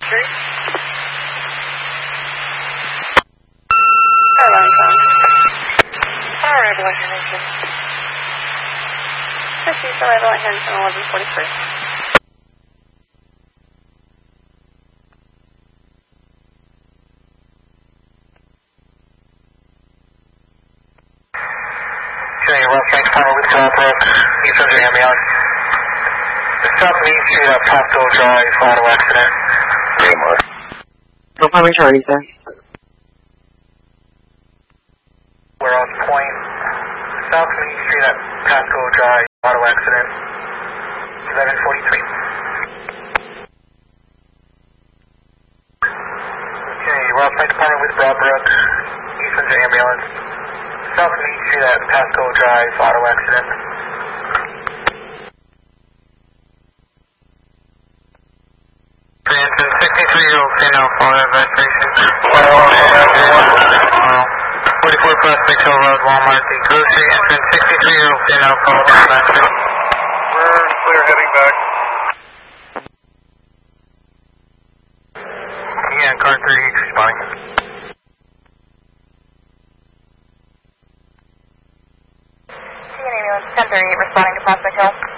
True. Airline phone. Power ambulance Henderson. Proceed for arrival at Henderson 1143. Okay, well, thanks, Power with Southwest, East Under ambulance. South Main Street at Pasco Drive, auto accident. Raymore. No problem, Charlie, sir. We're on point. South Main Street at Pasco Drive, auto accident. 1143. Okay, Ross Mike Department with Broadbrook, East Under ambulance. South Main Street at Pasco Drive, auto accident. Branson, 63-year-old female, phone investigation. 44 Prospect Hill Road, Walmart, the grocery entrance, 63-year-old female, phone investigation. We're clear heading back. Yeah, car 38 responding. See an ambulance 1038 responding to Prospect Hill.